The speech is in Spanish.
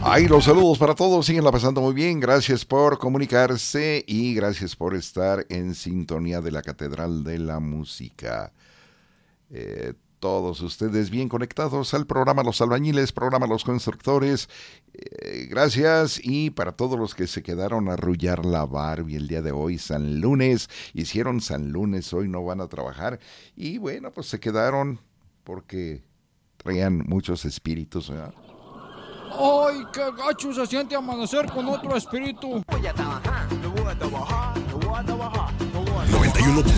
Ahí los saludos para todos, siguen la pasando muy bien, gracias por comunicarse y gracias por estar en sintonía de la Catedral de la Música. Todos ustedes bien conectados al programa Los Albañiles, programa Los Constructores, gracias. Y para todos los que se quedaron a arrullar la Barbie el día de hoy, San Lunes, hicieron San Lunes, hoy no van a trabajar y bueno, pues se quedaron porque traían muchos espíritus, ¿verdad? ¡Ay, qué gacho se siente amanecer con otro espíritu! Voy a trabajar, no voy a trabajar, no voy a trabajar, no voy a trabajar. 91.7